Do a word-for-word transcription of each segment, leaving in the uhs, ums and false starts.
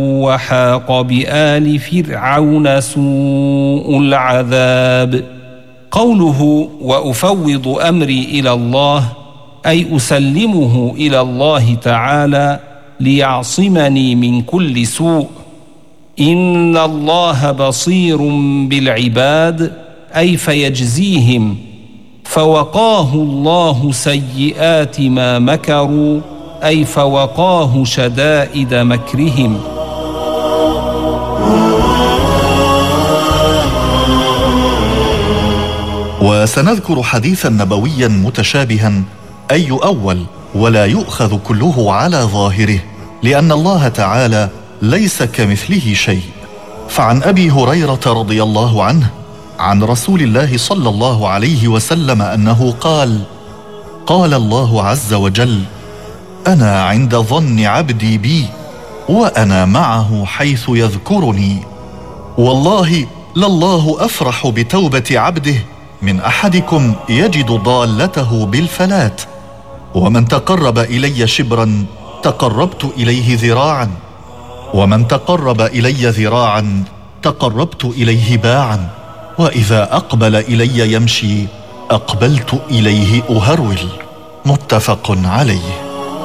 وحاق بآل فرعون سوء العذاب. قوله وأفوض أمري إلى الله أي أسلمه إلى الله تعالى ليعصمني من كل سوء. إن الله بصير بالعباد أي فيجزيهم، فوقاه الله سيئات ما مكروا أي فوقاه شدائد مكرهم. وسنذكر حديثا نبويا متشابها أي يؤول ولا يؤخذ كله على ظاهره، لأن الله تعالى ليس كمثله شيء. فعن أبي هريرة رضي الله عنه عن رسول الله صلى الله عليه وسلم أنه قال: قال الله عز وجل: أنا عند ظن عبدي بي وأنا معه حيث يذكرني. والله لله أفرح بتوبة عبده من أحدكم يجد ضالته بالفلات، ومن تقرب إلي شبرا تقربت إليه ذراعا، ومن تقرب إلي ذراعا تقربت إليه باعا، وإذا أقبل إلي يمشي أقبلت إليه أهرول. متفق عليه.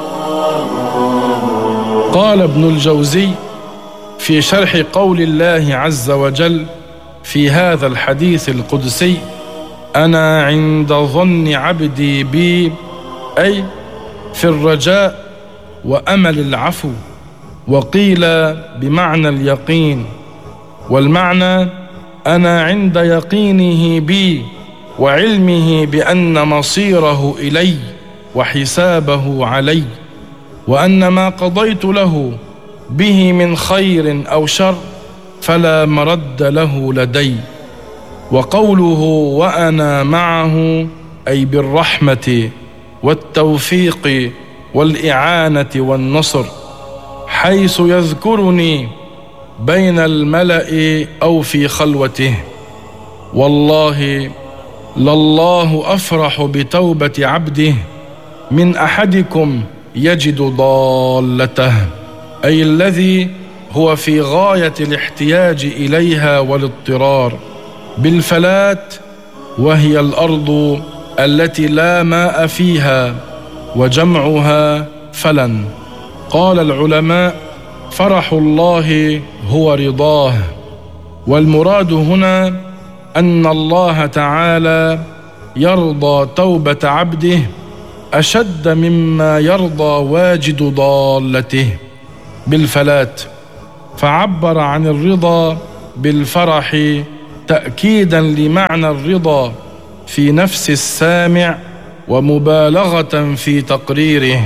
قال ابن الجوزي في شرح قول الله عز وجل في هذا الحديث القدسي: أنا عند ظن عبدي بي، أي في الرجاء وأمل العفو، وقيل بمعنى اليقين، والمعنى أنا عند يقينه بي وعلمه بأن مصيره إلي وحسابه علي، وأن ما قضيت له به من خير أو شر فلا مرد له لدي. وقوله وأنا معه أي بالرحمة والتوفيق والإعانة والنصر، حيث يذكرني بين الملأ أو في خلوته. والله لله أفرح بتوبة عبده من أحدكم يجد ضالته، أي الذي هو في غاية الاحتياج إليها والاضطرار، بالفلات، وهي الأرض التي لا ماء فيها، وجمعها فلن. قال العلماء: فرح الله هو رضاه. والمراد هنا أن الله تعالى يرضى توبة عبده أشد مما يرضى واجد ضالته بالفلات، فعبر عن الرضا بالفرح تأكيدا لمعنى الرضا في نفس السامع ومبالغة في تقريره.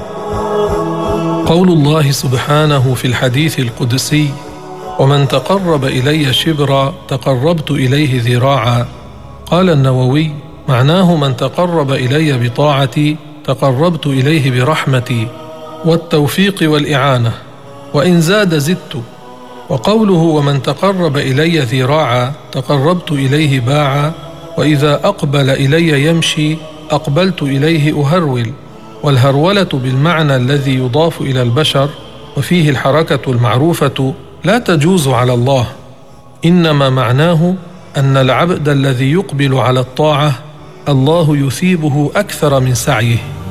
قول الله سبحانه في الحديث القدسي: ومن تقرب إلي شبرا تقربت إليه ذراعا. قال النووي: معناه من تقرب إلي بطاعتي تقربت إليه برحمتي والتوفيق والإعانة، وإن زاد زدت. وقوله ومن تقرب إلي ذراعا تقربت إليه باعا، وإذا أقبل إلي يمشي أقبلت إليه أهرول. والهرولة بالمعنى الذي يضاف إلى البشر، وفيه الحركة المعروفة لا تجوز على الله، إنما معناه أن العبد الذي يقبل على الطاعة الله يثيبه أكثر من سعيه.